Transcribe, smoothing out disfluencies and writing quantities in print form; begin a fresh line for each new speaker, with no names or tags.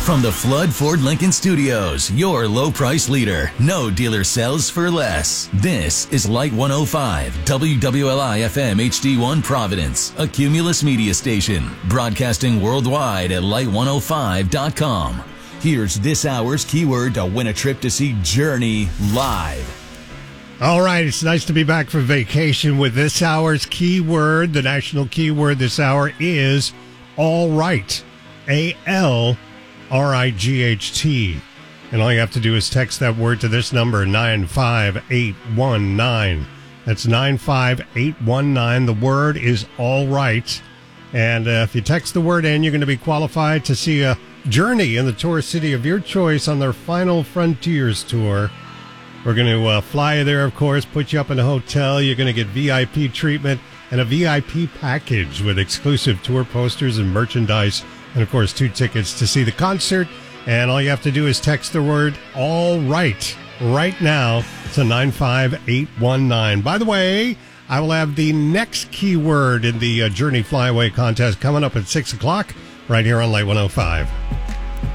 From the Flood Ford Lincoln Studios, your low price leader. No dealer sells for less. This is Light 105, WWLI FM HD1 Providence, a Cumulus media station, broadcasting worldwide at light105.com. Here's this hour's keyword to win a trip to see Journey live.
All right, it's nice to be back from vacation with this hour's keyword. The national keyword this hour is all right. ALRIGHT. And all you have to do is text that word to this number, 95819. That's 95819. The word is all right. And if you text the word in, you're going to be qualified to see a Journey in the tourist city of your choice on their Final Frontiers tour. We're going to fly you there, of course, put you up in a hotel. You're going to get VIP treatment and a VIP package with exclusive tour posters and merchandise. And, of course, 2 tickets to see the concert. And all you have to do is text the word all right now to 95819. By the way, I will have the next keyword in the Journey Flyaway contest coming up at 6 o'clock right here on Light 105.